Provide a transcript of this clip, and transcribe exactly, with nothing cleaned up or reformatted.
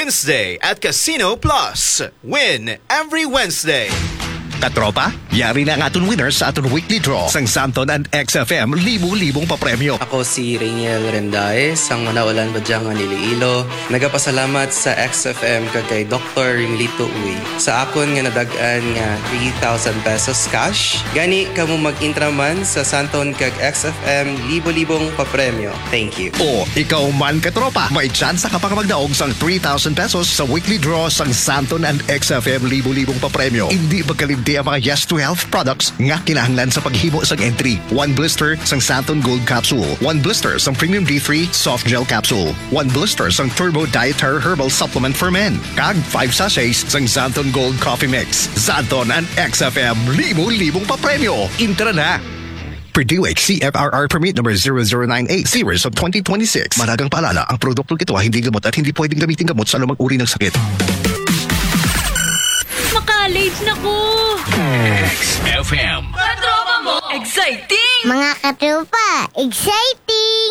Wednesday at Casino Plus. Win every Wednesday. Katropa, yari na ang aton winners sa aton weekly draw sang Santon and X F M libu-libong papremyo. Ako si Rainiel Rendaez, ang manaulan badyang nga Iloilo. Nagapasalamat sa X F M kag kay Doctor Rimlito Uy. Sa akon nga nadagan nga three thousand pesos cash. Gani kamo mag-intraman sa Santon kag X F M libu-libong papremyo. Thank you. O, ikaw man katropa, may chance ka pang magdaog sang three thousand pesos sa weekly draw sang Santon and X F M libu-libong papremyo. Hindi magkalimti ang mga Yes to Health products nga kinahanglan sa paghimo sang entry. One blister sang Santon Gold Capsule. One blister sang Premium D three Soft Gel Capsule. One blister sang Turbo Dietary Herbal Supplement for Men. Kag five sachets sang Santon Gold Coffee Mix. Santon and X F M libo-libong papremyo. Intra na! Purdue C F R R Permit number zero zero nine eight series of twenty twenty-six. Maragang paalala, ang produktong ito ay hindi gamot at hindi pwedeng gamitin gamot sa anumang uri ng sakit. Maka-late na ko! X F M. Katropa mo! Exciting! Mga katropa, exciting!